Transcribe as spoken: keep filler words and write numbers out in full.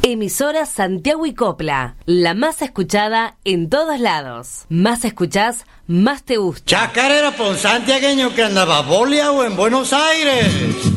Emisora Santiago y Copla, la más escuchada en todos lados. Más escuchás, más te gusta. Chacarera por un santiagueño que andaba boleado en Buenos Aires.